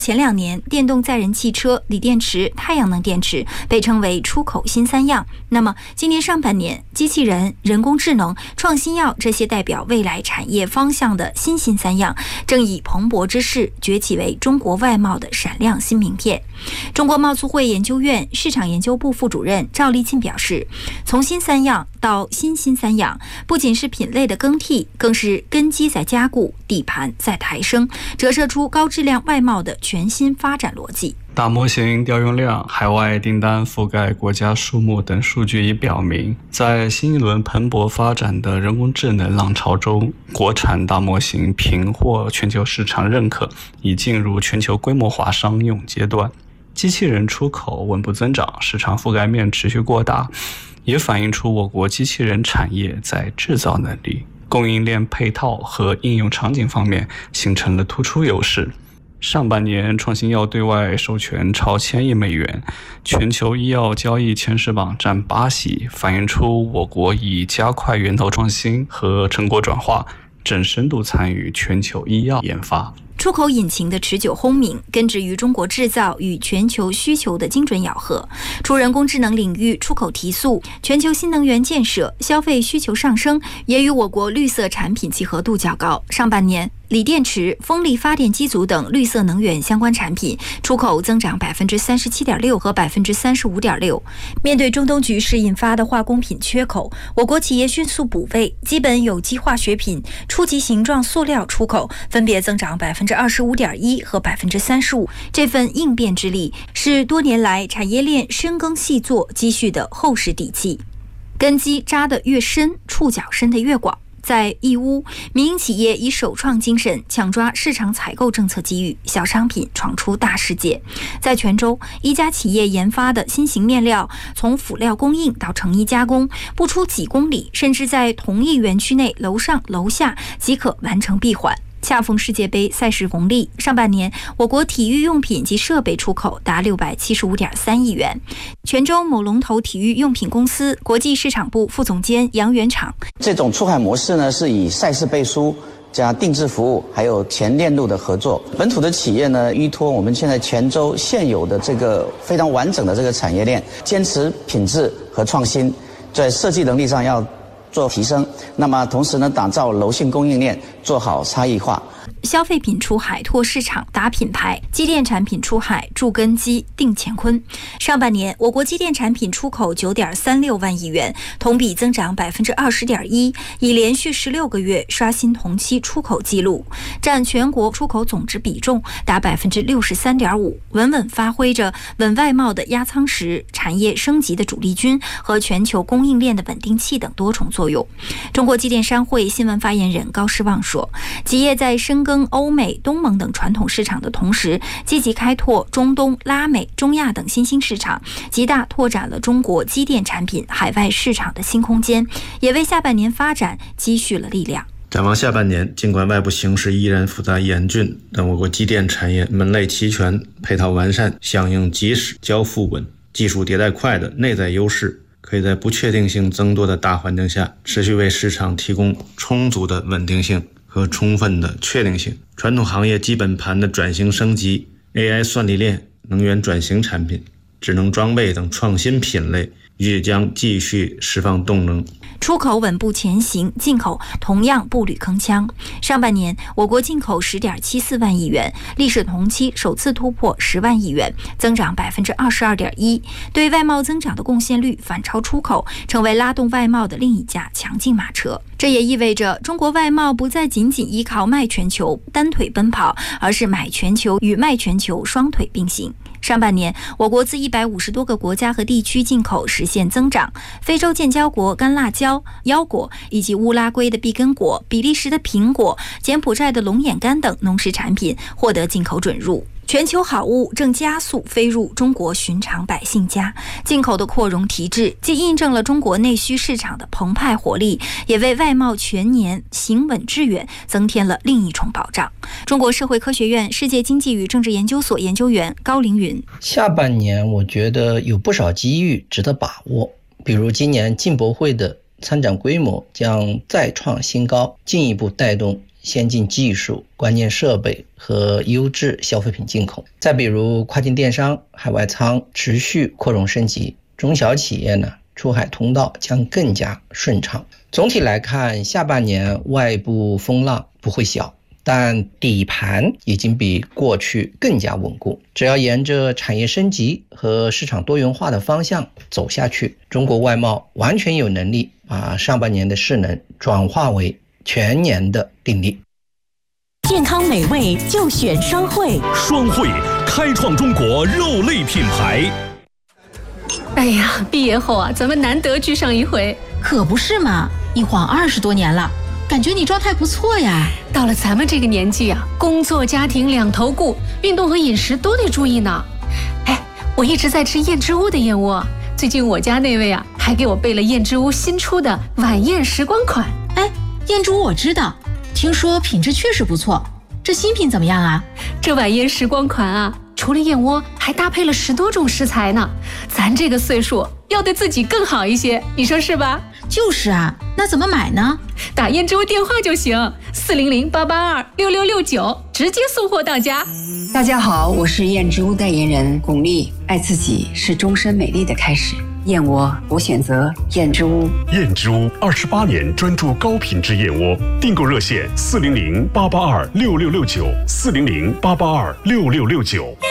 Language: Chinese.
前2年，电动载人汽车、锂电池、太阳能电池被称为出口新3样。那么，今年上半年，机器人、人工智能、创新药这些代表未来产业方向的新3样，正以蓬勃之势崛起为中国外贸的闪亮新名片。中国贸促会研究院市场研究部副主任赵立进表示，从新3样到新3样，不仅是品类的更替，更是根基在加固，底盘在抬升，折射出高质量外贸的全新发展逻辑。 大模型调用量、海外订单覆盖国家数目等数据已表明，在新一轮蓬勃发展的人工智能浪潮中，国产大模型频获全球市场认可，已进入全球规模化商用阶段。机器人出口稳步增长，市场覆盖面持续扩大，也反映出我国机器人产业在制造能力、供应链配套和应用场景方面形成了突出优势。上半年创新药对外授权超1000亿美元，全球医药交易前10榜占8席，反映出我国已加快源头创新和成果转化，正深度参与全球医药研发。 出口引擎的持久轰鸣，根植于中国制造与全球需求的精准咬合。除人工智能领域出口提速，全球新能源建设、消费需求上升，也与我国绿色产品契合度较高。上半年，锂电池、风力发电机组等绿色能源相关产品出口增长 37.6% 和 35.6%。面对中东局势引发的化工品缺口，我国企业迅速补位，基本有机化学品、初级形状塑料出口分别增长 25.1% 和 35%。这份应变之力是多年来产业链深耕细作积蓄的厚实底气。根基扎得越深，触角伸得越广。在义乌，民营企业以首创精神抢抓市场采购政策机遇，小商品闯出大世界。在泉州，一家企业研发的新型面料，从辅料供应到成衣加工，不出几公里，甚至在同一园区内楼上楼下即可完成闭环。恰逢世界杯赛事红利，上半年我国体育用品及设备出口达675.3亿元。泉州某龙头体育用品公司国际市场部副总监杨元厂， 这种出海模式呢，是以赛事背书加定制服务，还有前链路的合作。本土的企业呢，依托我们现在泉州现有的这个非常完整的这个产业链，坚持品质和创新，在设计能力上要做提升，那么同时呢，打造柔性供应链，做好差异化。 消费品出海拓市场打品牌，机电产品出海筑根基定乾坤。上半年，我国机电产品出口 9.36 万亿元，同比增长 20.1%， 已连续16个月刷新同期出口纪录，占全国出口总值比重达 63.5%， 稳稳发挥着稳外贸的压舱石、产业升级的主力军和全球供应链的稳定器等多重作用。中国机电商会新闻发言人高士旺说，企业在深耕欧美、东盟等传统市场的同时，积极开拓中东、拉美、中亚等新兴市场，极大拓展了中国机电产品海外市场的新空间，也为下半年发展积蓄了力量。 展望下半年，尽管外部形势依然复杂严峻，但我国机电产业门类齐全、配套完善、响应及时、交付稳、技术迭代快的内在优势，可以在不确定性增多的大环境下，持续为市场提供充足的稳定性和充分的确定性。传统行业基本盘的转型升级、AI 算力链、能源转型产品、智能装备等创新品类也将继续释放动能。 出口稳步前行，进口同样步履铿锵。上半年，我国进口 10.74 万亿元，历史同期首次突破10万亿元，增长 22.1%， 对外贸增长的贡献率反超出口，成为拉动外贸的另一架强劲马车。这也意味着中国外贸不再仅仅依靠卖全球单腿奔跑，而是买全球与卖全球双腿并行。上半年，我国自150多个国家和地区进口实现增长，非洲建交国干辣椒、腰果，以及乌拉圭的碧根果、比利时的苹果、柬埔寨的龙眼干等农食产品获得进口准入。全球好物正加速飞入中国寻常百姓家，进口的扩容提质，既印证了中国内需市场的澎湃活力，也为外贸全年行稳致远增添了另一重保障。中国社会科学院世界经济与政治研究所研究员高凌云： 下半年我觉得有不少机遇值得把握，比如今年进博会的参展规模将再创新高，进一步带动先进技术、关键设备和优质消费品进口。再比如跨境电商、海外仓持续扩容升级，中小企业呢出海通道将更加顺畅。总体来看，下半年外部风浪不会小，但底盘已经比过去更加稳固。只要沿着产业升级和市场多元化的方向走下去，中国外贸完全有能力把上半年的势能转化为全年的定力。 健康美味就选双汇， 双汇开创中国肉类品牌。 哎呀，毕业后啊，咱们难得聚上一回。 可不是嘛，一晃20多年了，感觉你状态不错呀。 到了咱们这个年纪啊，工作家庭两头顾，运动和饮食都得注意呢。哎，我一直在吃燕之屋的燕窝，最近我家那位啊，还给我备了燕之屋新出的晚宴时光款。 哎，燕之屋我知道，听说品质确实不错，这新品怎么样啊？ 这晚宴时光款啊，除了燕窝，还搭配了10多种食材呢。咱这个岁数要对自己更好一些，你说是吧？ 就是啊，那怎么买呢？ 打燕之屋电话就行，400-882-6669，直接送货到家。 大家好，我是燕之屋代言人巩俐。爱自己是终身美丽的开始，燕窝我选择燕之屋。 燕之屋28年专注高品质燕窝，订购热线400-882-6669，400-882-6669。